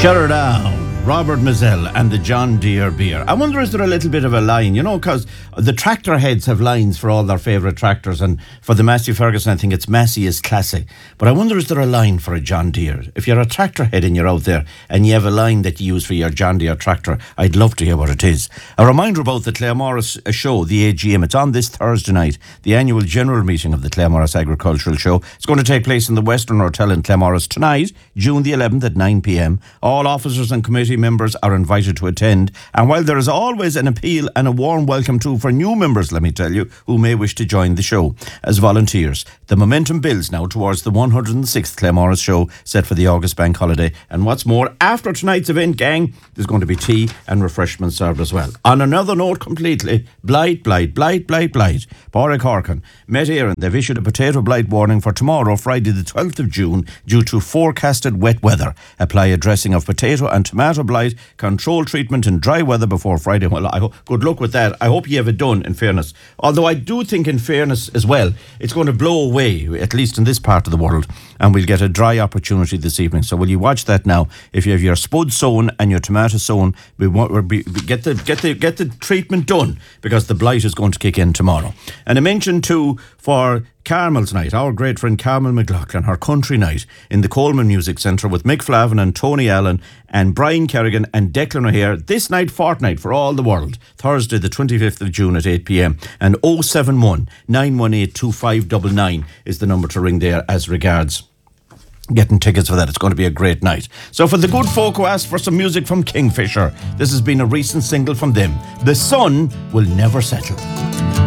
Shut her down. Robert Mazzell and the John Deere beer. I wonder, is there a little bit of a line, because the tractor heads have lines for all their favourite tractors, and for the Massey Ferguson, I think it's Massey is classic. But I wonder, is there a line for a John Deere? If you're a tractor head and you're out there and you have a line that you use for your John Deere tractor, I'd love to hear what it is. A reminder about the Claremorris show, the AGM. It's on this Thursday night, the annual general meeting of the Claremorris Agricultural Show. It's going to take place in the Western Hotel in Claremorris tonight, June the 11th at 9 p.m. All officers and committee members are invited to attend, and while there is always an appeal and a warm welcome too for new members, let me tell you, who may wish to join the show as volunteers, the momentum builds now towards the 106th Claremorris show set for the August bank holiday. And what's more, after tonight's event, gang, there's going to be tea and refreshments served as well. On another note completely, blight. Pádraig Harkin, Met Éireann, they've issued a potato blight warning for tomorrow, Friday the 12th of June, due to forecasted wet weather. Apply a dressing of potato and tomato blight, control treatment in dry weather before Friday. Well, good luck with that. I hope you have it done, in fairness. Although I do think, in fairness as well, it's going to blow away, at least in this part of the world, and we'll get a dry opportunity this evening. So will you watch that now? If you have your spud sown and your tomato sown, get the treatment done, because the blight is going to kick in tomorrow. And I mentioned too, for Carmel's night, our great friend Carmel McLaughlin, her country night in the Coleman Music Centre with Mick Flavin and Tony Allen and Brian Kerrigan and Declan O'Hare. This night, fortnight for all the world. Thursday the 25th of June at 8 p.m. And 071 918 2599 is the number to ring there as regards getting tickets for that. It's going to be a great night. So for the good folk who asked for some music from Kingfisher, this has been a recent single from them. The Sun Will Never Settle.